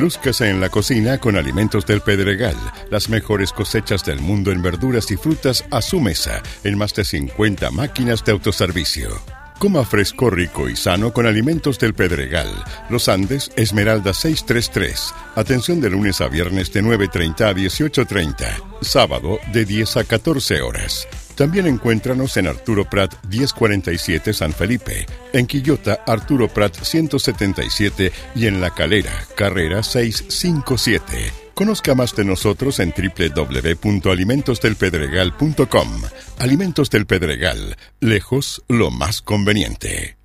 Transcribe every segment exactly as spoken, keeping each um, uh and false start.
Ilúzcase en la cocina con Alimentos del Pedregal, las mejores cosechas del mundo en verduras y frutas a su mesa, en más de cincuenta máquinas de autoservicio. Coma fresco, rico y sano con Alimentos del Pedregal. Los Andes, Esmeralda seiscientos treinta y tres. Atención de lunes a viernes de nueve treinta a dieciocho treinta. Sábado de diez a catorce horas. También encuéntranos en Arturo Prat diez cuarenta y siete San Felipe, en Quillota Arturo Prat ciento setenta y siete y en La Calera, Carrera seiscientos cincuenta y siete. Conozca más de nosotros en doble u doble u doble u punto alimentos del pedregal punto com. Alimentos del Pedregal, lejos lo más conveniente.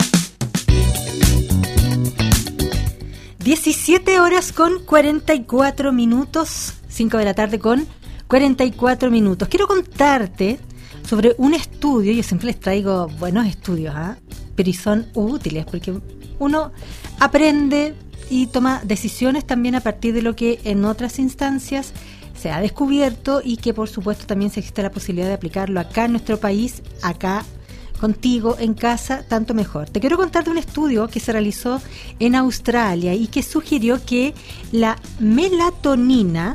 diecisiete horas con cuarenta y cuatro minutos, cinco de la tarde con cuarenta y cuatro minutos. Quiero contarte sobre un estudio. Yo siempre les traigo buenos estudios, ¿eh? Pero y son útiles porque uno aprende y toma decisiones también a partir de lo que en otras instancias se ha descubierto y que por supuesto también se existe la posibilidad de aplicarlo acá en nuestro país, acá contigo en casa, tanto mejor. Te quiero contar de un estudio que se realizó en Australia y que sugirió que la melatonina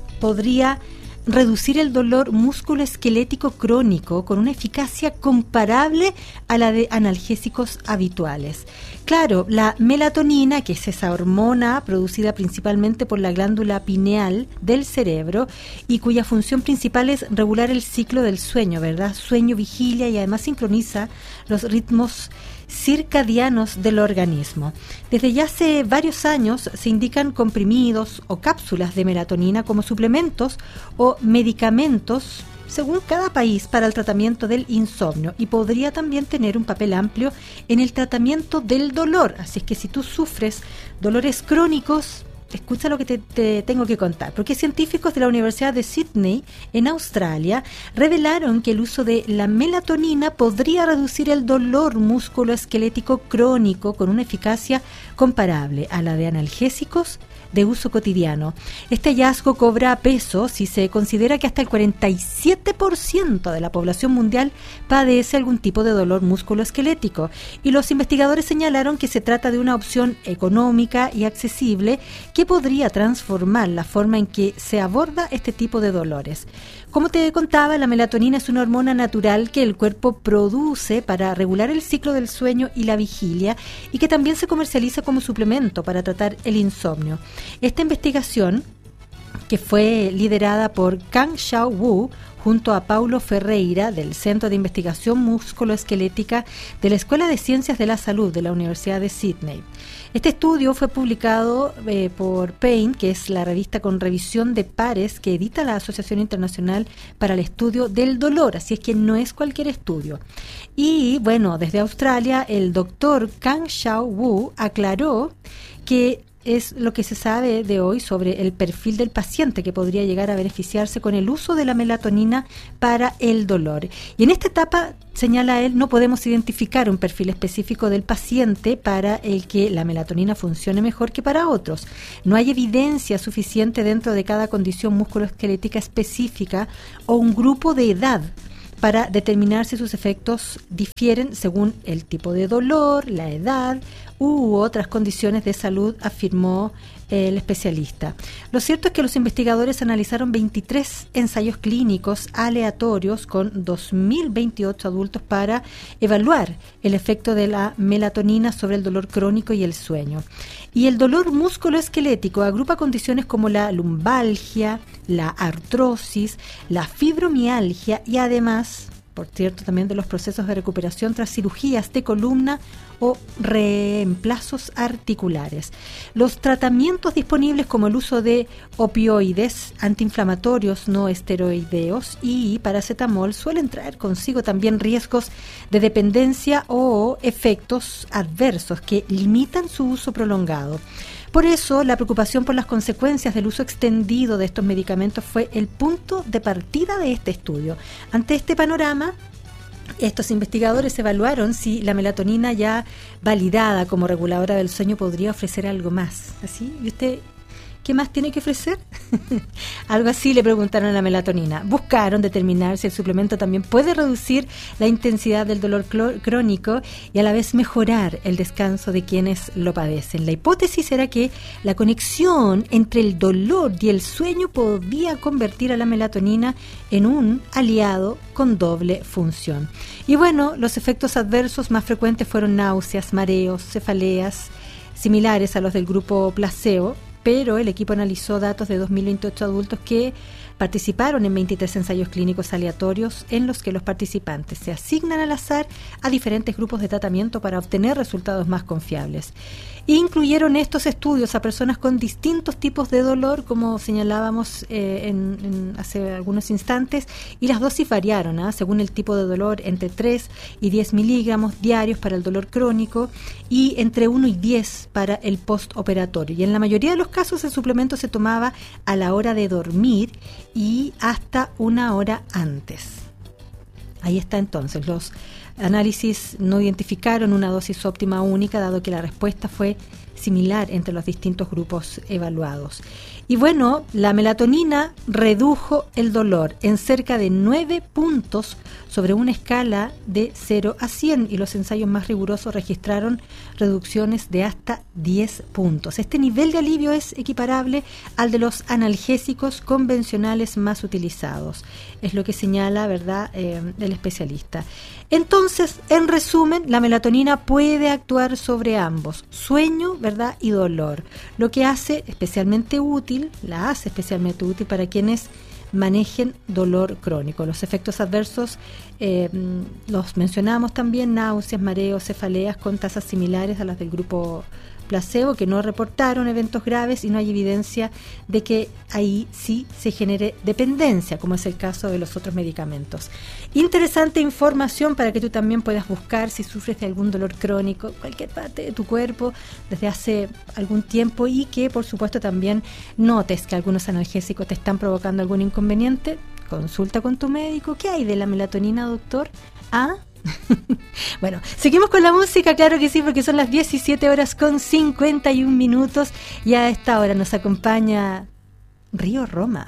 podría reducir el dolor musculoesquelético crónico con una eficacia comparable a la de analgésicos habituales. Claro, la melatonina, que es esa hormona producida principalmente por la glándula pineal del cerebro y cuya función principal es regular el ciclo del sueño, ¿verdad? Sueño, vigilia, y además sincroniza los ritmos circadianos del organismo. Desde ya hace varios años se indican comprimidos o cápsulas de melatonina como suplementos o medicamentos según cada país para el tratamiento del insomnio y podría también tener un papel amplio en el tratamiento del dolor. Así es que si tú sufres dolores crónicos, escucha lo que te, te tengo que contar, porque científicos de la Universidad de Sydney en Australia revelaron que el uso de la melatonina podría reducir el dolor musculoesquelético crónico con una eficacia comparable a la de analgésicos de uso cotidiano. Este hallazgo cobra peso si se considera que hasta el cuarenta y siete por ciento de la población mundial padece algún tipo de dolor musculoesquelético y los investigadores señalaron que se trata de una opción económica y accesible que podría transformar la forma en que se aborda este tipo de dolores. Como te contaba, la melatonina es una hormona natural que el cuerpo produce para regular el ciclo del sueño y la vigilia y que también se comercializa como suplemento para tratar el insomnio. Esta investigación, que fue liderada por Kang Xiao Wu junto a Paulo Ferreira del Centro de Investigación Musculoesquelética de la Escuela de Ciencias de la Salud de la Universidad de Sydney. Este estudio fue publicado eh, por Pain, que es la revista con revisión de pares que edita la Asociación Internacional para el Estudio del Dolor, así es que no es cualquier estudio. Y bueno, desde Australia, el doctor Kang Xiao Wu aclaró que es lo que se sabe de hoy sobre el perfil del paciente que podría llegar a beneficiarse con el uso de la melatonina para el dolor. Y en esta etapa, señala él, no podemos identificar un perfil específico del paciente para el que la melatonina funcione mejor que para otros. No hay evidencia suficiente dentro de cada condición musculoesquelética específica o un grupo de edad para determinar si sus efectos difieren según el tipo de dolor, la edad u otras condiciones de salud, afirmó el especialista. Lo cierto es que los investigadores analizaron veintitrés ensayos clínicos aleatorios con dos mil veintiocho adultos para evaluar el efecto de la melatonina sobre el dolor crónico y el sueño. Y el dolor musculoesquelético agrupa condiciones como la lumbalgia, la artrosis, la fibromialgia y además, por cierto, también de los procesos de recuperación tras cirugías de columna o reemplazos articulares. Los tratamientos disponibles como el uso de opioides, antiinflamatorios no esteroideos y paracetamol suelen traer consigo también riesgos de dependencia o efectos adversos que limitan su uso prolongado. Por eso, la preocupación por las consecuencias del uso extendido de estos medicamentos fue el punto de partida de este estudio. Ante este panorama, estos investigadores evaluaron si la melatonina ya validada como reguladora del sueño podría ofrecer algo más. ¿Así? Y usted ¿Qué más tiene que ofrecer? Algo así le preguntaron a la melatonina. Buscaron determinar si el suplemento también puede reducir la intensidad del dolor crónico y a la vez mejorar el descanso de quienes lo padecen. La hipótesis era que la conexión entre el dolor y el sueño podía convertir a la melatonina en un aliado con doble función. Y bueno, los efectos adversos más frecuentes fueron náuseas, mareos, cefaleas, similares a los del grupo placebo, pero el equipo analizó datos de dos mil veintiocho adultos que participaron en veintitrés ensayos clínicos aleatorios en los que los participantes se asignan al azar a diferentes grupos de tratamiento para obtener resultados más confiables. Incluyeron estos estudios a personas con distintos tipos de dolor, como señalábamos eh, en, en hace algunos instantes, y las dosis variaron, ¿eh? según el tipo de dolor, entre tres y diez miligramos diarios para el dolor crónico y entre uno y diez para el postoperatorio. Y en la mayoría de los casos el suplemento se tomaba a la hora de dormir y hasta una hora antes. Ahí está entonces, los análisis no identificaron una dosis óptima única, dado que la respuesta fue similar entre los distintos grupos evaluados. Y bueno, la melatonina redujo el dolor en cerca de nueve puntos sobre una escala de cero a cien, y los ensayos más rigurosos registraron reducciones de hasta diez puntos. Este nivel de alivio es equiparable al de los analgésicos convencionales más utilizados, es lo que señala, ¿verdad?, eh, el especialista. Entonces, en resumen, la melatonina puede actuar sobre ambos, sueño, ¿verdad?, y dolor, lo que hace especialmente útil, la hace especialmente útil para quienes manejen dolor crónico. Los efectos adversos eh, los mencionamos también: náuseas, mareos, cefaleas, con tasas similares a las del grupo placebo, que no reportaron eventos graves, y no hay evidencia de que ahí sí se genere dependencia, como es el caso de los otros medicamentos. Interesante información para que tú también puedas buscar si sufres de algún dolor crónico, cualquier parte de tu cuerpo, desde hace algún tiempo, y que por supuesto también notes que algunos analgésicos te están provocando algún inconveniente. Consulta con tu médico. ¿Qué hay de la melatonina, doctor? ¿Ah? Bueno, seguimos con la música, claro que sí, porque son las diecisiete horas con cincuenta y un minutos y a esta hora nos acompaña Río Roma.